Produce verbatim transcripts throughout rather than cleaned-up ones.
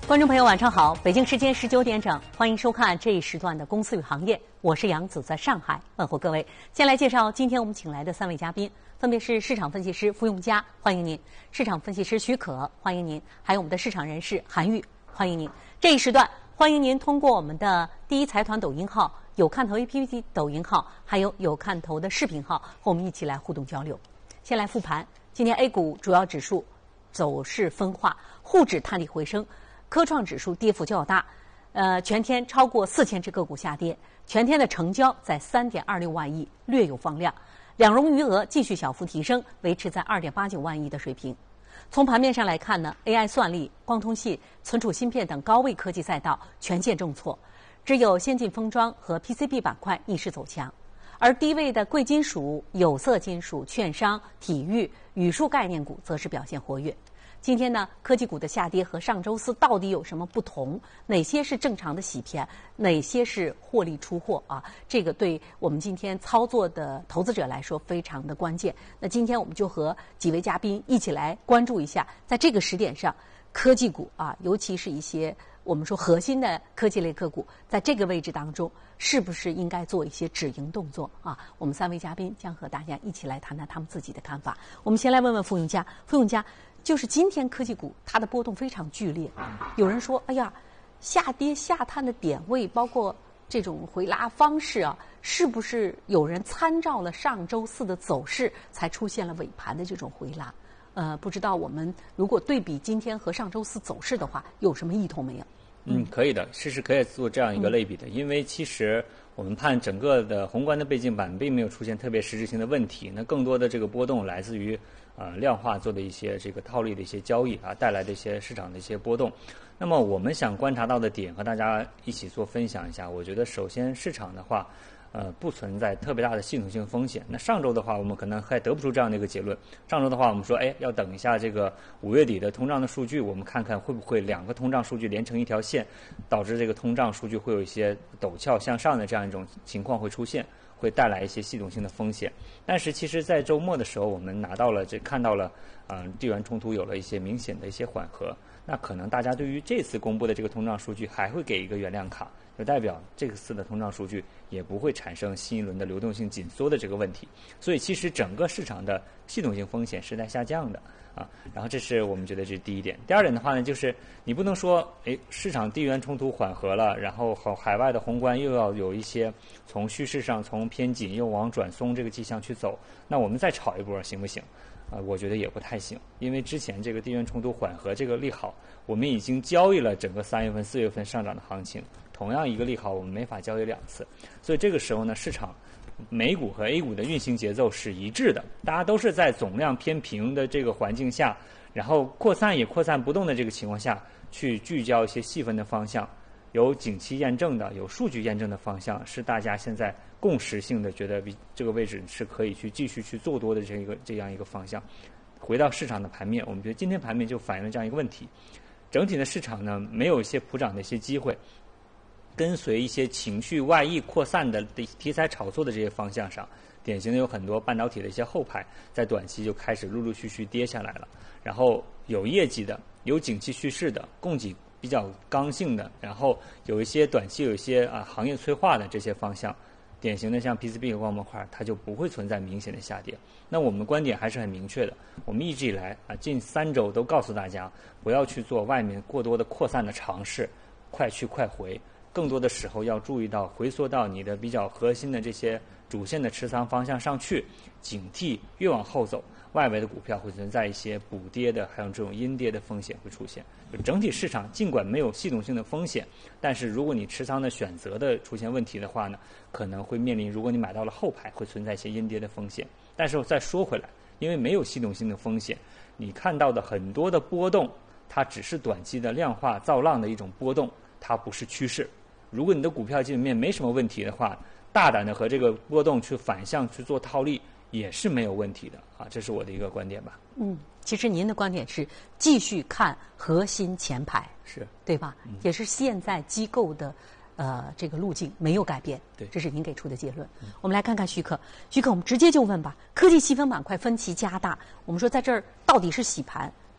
观众朋友，晚上好！北京时间十九点整，欢迎收看这一时段的《公司与行业》，我是杨子，在上海问候各位。先来介绍今天我们请来的三位嘉宾，分别是市场分析师付用佳，欢迎您；市场分析师许可，欢迎您；还有我们的市场人士韩玉，欢迎您。这一时段，欢迎您通过我们的第一财团抖音号、有看头 A P P 抖音号，还有有看头的视频号，和我们一起来互动交流。先来复盘，今天 A 股主要指数走势分化，沪指探底回升。科创指数跌幅较大，呃，全天超过四千只个股下跌，全天的成交在 三点二六万亿，略有放量，两融余额继续小幅提升，维持在 二点八九万亿的水平。从盘面上来看呢 ，A I 算力、光通信、存储芯片等高位科技赛道全线重挫，只有先进封装和 P C B 板块逆势走强，而低位的贵金属、有色金属、券商、体育、语数概念股则是表现活跃。今天呢，科技股的下跌和上周四到底有什么不同？哪些是正常的洗盘？哪些是获利出货啊？这个对我们今天操作的投资者来说非常的关键。那今天我们就和几位嘉宾一起来关注一下，在这个时点上，科技股啊，尤其是一些我们说核心的科技类个股，在这个位置当中，是不是应该做一些止盈动作啊？我们三位嘉宾将和大家一起来谈谈他们自己的看法。我们先来问问付用佳，付用佳。就是今天科技股它的波动非常剧烈，有人说，哎呀，下跌下探的点位，包括这种回拉方式啊，是不是有人参照了上周四的走势，才出现了尾盘的这种回拉？呃，不知道我们如果对比今天和上周四走势的话，有什么异同没有？ 嗯，可以的，是是可以做这样一个类比的，嗯、因为其实我们看整个的宏观的背景板并没有出现特别实质性的问题，那更多的这个波动来自于呃量化做的一些这个套利的一些交易啊带来的一些市场的一些波动。那么我们想观察到的点和大家一起做分享一下，我觉得首先市场的话。呃，不存在特别大的系统性风险。那上周的话，我们可能还得不出这样的一个结论。上周的话，我们说，哎，要等一下这个五月底的通胀的数据，我们看看会不会两个通胀数据连成一条线，导致这个通胀数据会有一些陡峭向上的这样一种情况会出现，会带来一些系统性的风险。但是其实，在周末的时候，我们拿到了这看到了，啊、呃，地缘冲突有了一些明显的一些缓和。那可能大家对于这次公布的这个通胀数据还会给一个原谅卡。就代表这次的通胀数据也不会产生新一轮的流动性紧缩的这个问题，所以其实整个市场的系统性风险是在下降的啊。然后这是我们觉得这是第一点。第二点的话呢，就是你不能说，哎，市场地缘冲突缓和了，然后和海外的宏观又要有一些从趋势上从偏紧又往转松这个迹象去走，那我们再炒一波行不行？啊、呃，我觉得也不太行，因为之前这个地缘冲突缓和这个利好，我们已经交易了整个三月份、四月份上涨的行情。同样一个利好，我们没法交易两次，所以这个时候呢，市场美股和 A 股的运行节奏是一致的，大家都是在总量偏平的这个环境下，然后扩散也扩散不动的这个情况下去聚焦一些细分的方向，有景气验证的、有数据验证的方向，是大家现在共识性的觉得比这个位置是可以去继续去做多的这个这样一个方向。回到市场的盘面，我们觉得今天盘面就反映了这样一个问题，整体的市场呢没有一些普涨的一些机会。跟随一些情绪外溢扩散的题材炒作的这些方向上，典型的有很多半导体的一些后排，在短期就开始陆陆续续跌下来了。然后有业绩的、有景气趋势的、供给比较刚性的，然后有一些短期有一些啊行业催化的这些方向，典型的像 P C B 和光模块，它就不会存在明显的下跌。那我们的观点还是很明确的，我们一直以来啊近三周都告诉大家，不要去做外面过多的扩散的尝试，快去快回。更多的时候要注意到回缩到你的比较核心的这些主线的持仓方向上去，警惕越往后走，外围的股票会存在一些补跌的，还有这种阴跌的风险会出现。就整体市场尽管没有系统性的风险，但是如果你持仓的选择的出现问题的话呢，可能会面临如果你买到了后排会存在一些阴跌的风险。但是再说回来，因为没有系统性的风险，你看到的很多的波动，它只是短期的量化造浪的一种波动，它不是趋势。如果你的股票基本面没什么问题的话，大胆的和这个波动去反向去做套利也是没有问题的啊，这是我的一个观点吧。 嗯，其实您的观点是继续看核心前排， 是对吧？嗯、也是现在机构的呃这个路径没有改变， 对， 这是您给出的结论。嗯、我们来看看徐可，徐可，我们直接就问吧。科技细分板块分歧加大，我们说在这儿到底是洗盘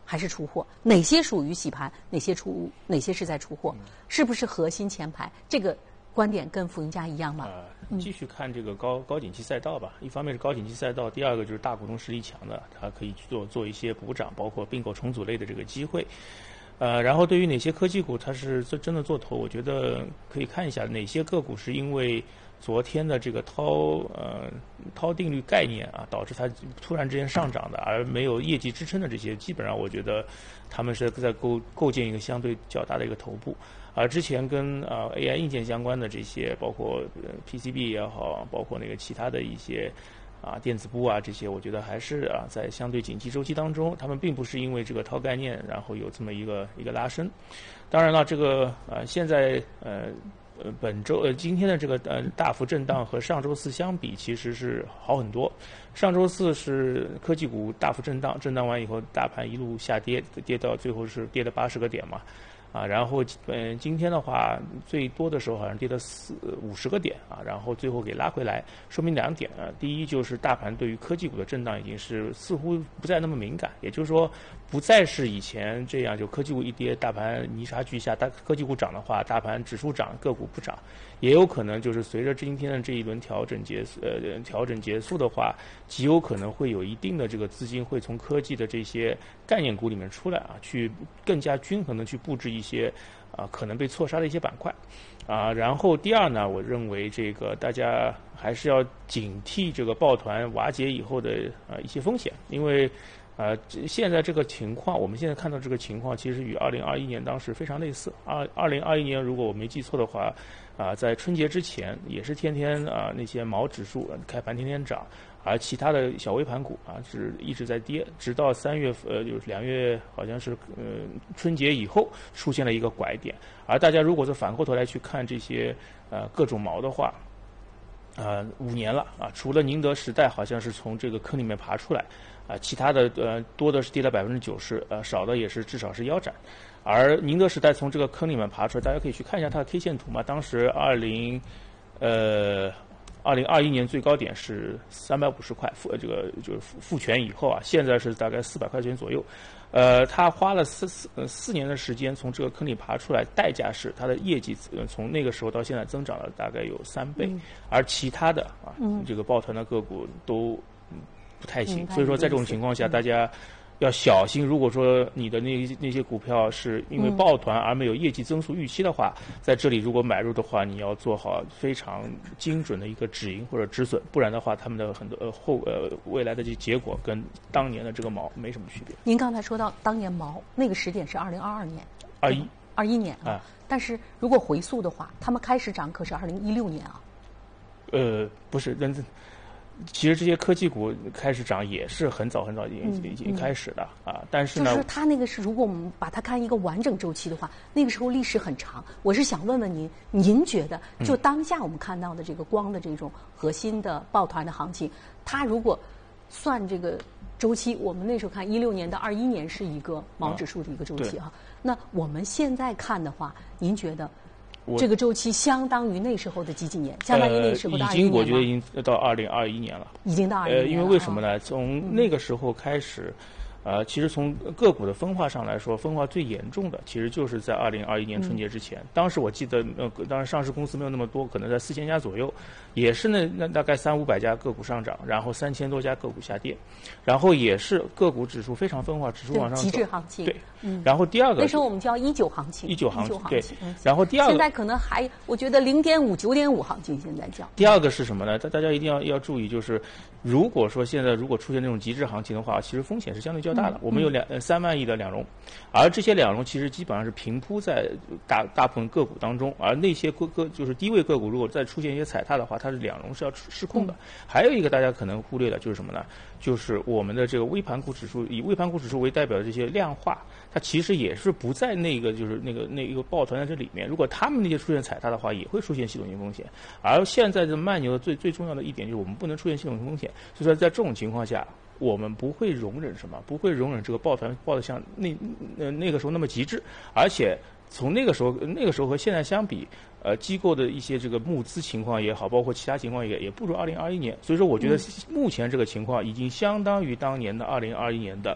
还是出货？哪些属于洗盘？哪些出？哪些是在出货？是不是核心前排？这个观点跟福永家一样吗？ 呃，继续看这个高高景气赛道吧。一方面是高景气赛道，第二个就是大股东实力强的，它可以去做做一些补涨，包括并购重组类的这个机会。呃，然后对于哪些科技股它是真的做头，我觉得可以看一下哪些个股是因为昨天的这个涛呃涛定律概念啊，导致它突然之间上涨的，而没有业绩支撑的这些，基本上我觉得他们是在构构建一个相对较大的一个头部。而之前跟呃 A I 硬件相关的这些，包括 P C B 也好，包括那个其他的一些啊电子部啊这些，我觉得还是啊在相对景气周期当中，他们并不是因为这个套概念然后有这么一个一个拉升。当然了，这个呃现在呃呃本周呃今天的这个呃大幅震荡和上周四相比，其实是好很多。上周四是科技股大幅震荡，震荡完以后大盘一路下跌，跌到最后是跌了八十个点嘛。啊，然后嗯、呃，今天的话最多的时候好像跌了四五十个点啊，然后最后给拉回来，说明两点啊，第一就是大盘对于科技股的震荡已经是似乎不再那么敏感，也就是说不再是以前这样，就科技股一跌，大盘泥沙俱下，大科技股涨的话，大盘指数涨，个股不涨，也有可能就是随着今天的这一轮调整结束，呃，调整结束的话，极有可能会有一定的这个资金会从科技的这些概念股里面出来啊，去更加均衡的去布置一些啊可能被错杀的一些板块啊。然后第二呢，我认为这个大家还是要警惕这个抱团瓦解以后的啊一些风险，因为呃，现在这个情况，我们现在看到这个情况，其实与二零二一年当时非常类似。二二零二一年，如果我没记错的话，啊、呃，在春节之前也是天天啊、呃、那些毛指数开盘天天涨，而其他的小微盘股啊是一直在跌，直到三月呃就是两月好像是呃春节以后出现了一个拐点。而大家如果是反过头来去看这些呃各种毛的话，呃五年了啊，除了宁德时代好像是从这个坑里面爬出来。啊，其他的呃多的是跌了百分之九十，呃少的也是至少是腰斩，而宁德时代从这个坑里面爬出来，大家可以去看一下它的 K 线图嘛。当时二零呃二零二一年最高点是三百五十块，复这个就是复权以后啊，现在是大概四百块钱左右。呃，他花了四四呃四年的时间从这个坑里爬出来，代价是他的业绩呃从那个时候到现在增长了大概有三倍，嗯、而其他的啊、嗯、这个抱团的个股都。不太行，所以说在这种情况下，大家要小心。如果说你的那那些股票是因为抱团而没有业绩增速预期的话，在这里如果买入的话，你要做好非常精准的一个止盈或者止损，不然的话，他们的很多呃后呃未来的这结果跟当年的这个毛没什么区别。 您刚才说到当年毛那个时点是二零二二年， 二一二一年啊， 啊但是如果回溯的话，他们开始涨可是二零一六年啊。 呃，不是，那其实这些科技股开始涨也是很早很早已经已经开始的、嗯嗯、啊，但是呢， 就是它那个是，如果我们把它看一个完整周期的话，那个时候历史很长。我是想问问您，您觉得就当下我们看到的这个光的这种核心的抱团的行情，它如果算这个周期，我们那时候看一六年到二一年是一个毛指数的一个周期哈、啊。那我们现在看的话，您觉得？这个周期相当于那时候的几几年？相当于那时候的二一年吗？ 呃、已经，我觉得已经到二零二一年了。 已经到二一年了。 呃，因为为什么呢？从那个时候开始，呃，其实从个股的分化上来说，分化最严重的，其实就是在二零二一年春节之前。嗯、当时我记得，呃，当然上市公司没有那么多，可能在四千家左右，也是那那大概三五百家个股上涨，然后三千多家个股下跌，然后也是个股指数非常分化，指数往上走。 极致行情。 对。嗯，然后第二个那时候我们叫一九行情， 一九行情，对。 嗯、 然后第二个现在可能还，我觉得零点五、九点五行情现在叫。 第二个是什么呢？大大家一定要要注意，就是如果说现在如果出现那种极致行情的话，其实风险是相对较大的。嗯、我们有两呃三万亿的两融，而这些两融其实基本上是平铺在大大部分个股当中，而那些个个就是低位个股，如果再出现一些踩踏的话，它是两融是要失控的。嗯、还有一个大家可能忽略的就是什么呢？就是我们的这个微盘股指数，以微盘股指数为代表的这些量化。它其实也是不在那个就是那个那一个抱团在这里面，如果他们那些出现踩踏的话，也会出现系统性风险。而现在这慢牛的最最重要的一点就是我们不能出现系统性风险，所以说在这种情况下，我们不会容忍什么，不会容忍这个抱团抱得像那呃那个时候那么极致，而且从那个时候那个时候和现在相比，呃，机构的一些这个募资情况也好，包括其他情况也也不如二零二一年，所以说我觉得目前这个情况已经相当于当年的二零二一年的。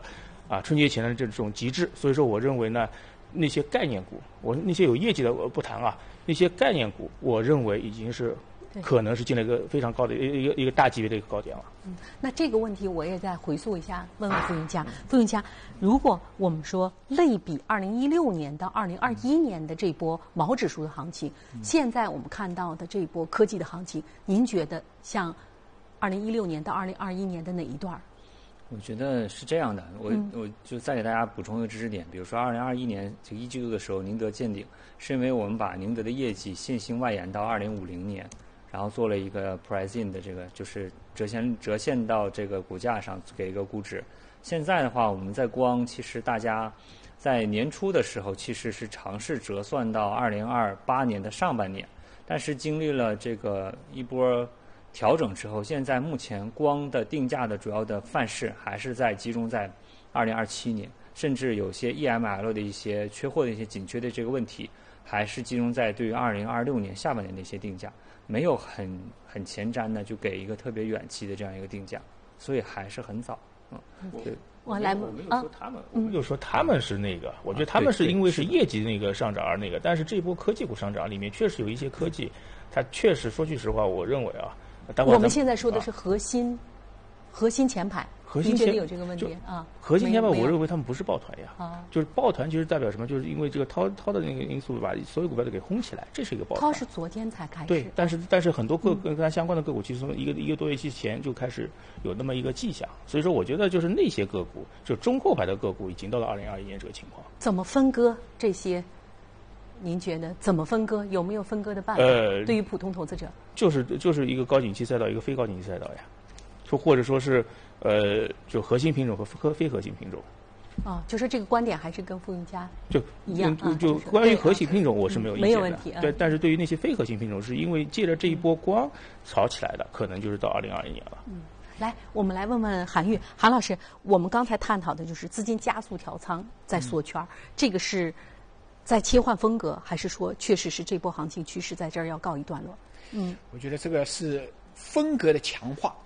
啊春节前的这种极致。所以说，我认为呢，那些概念股，我那些有业绩的我不谈啊，那些概念股，我认为已经是可能是进了一个非常高的一个一个大级别的一个高点了。 嗯，那这个问题我也再回溯一下，问问傅云家。傅云家，如果我们说类比二零一六年到二零二一年的这波毛指数的行情，嗯、现在我们看到的这波科技的行情，您觉得像二零一六年到二零二一年的哪一段？ 我觉得是这样的，我、嗯、我就再给大家补充一个知识点，比如说二零二一年这个一季度的时候，宁德见顶，是因为我们把宁德的业绩线性外延到二零五零年。然后做了一个 price in 的这个，就是折现折现到这个股价上给一个估值。现在的话，我们在光其实大家在年初的时候其实是尝试折算到二零二八年的上半年，但是经历了这个一波调整之后，现在目前光的定价的主要的范式还是在集中在二零二七年，甚至有些 E M L 的一些缺货的一些紧缺的这个问题，还是集中在对于二零二六年下半年的一些定价。没有很很前瞻的就给一个特别远期的这样一个定价，所以还是很早。嗯，对。 我来我没有说他们，我没有说他们是那个，我觉得他们是因为是业绩那个上涨而那个，但是这波科技股上涨里面确实有一些科技，它确实说句实话，我认为啊， 我们现在说的是核心，核心前排。 核心前觉得有这个问题啊？ 核心前排，我认为他们不是抱团呀，啊、就是抱团，其实代表什么？就是因为这个涛涛的那个因素，把所有股票都给轰起来，这是一个抱团。 涛是昨天才开始。 对，但是但是很多个跟它相关的个股，其实从一个一个多月期前就开始有那么一个迹象，所以说我觉得就是那些个股，就中后排的个股，已经到了二零二一年这个情况。 怎么分割这些？您觉得怎么分割？有没有分割的办法？ 呃， 对于普通投资者， 就是就是一个高景气赛道，一个非高景气赛道呀，说或者说是。呃，就核心品种和和非核心品种， 哦，就是这个观点还是跟傅云家就一样。 就就关于核心品种，我是没有意见的， 没有问题。 对，但是对于那些非核心品种，是因为借着这一波光炒起来的，可能就是到二零二一年了。 嗯，来，我们来问问韩愈，韩老师，我们刚才探讨的就是资金加速调仓在缩圈，嗯、这个是在切换风格，还是说确实是这波行情趋势在这儿要告一段落？嗯， 我觉得这个是风格的强化。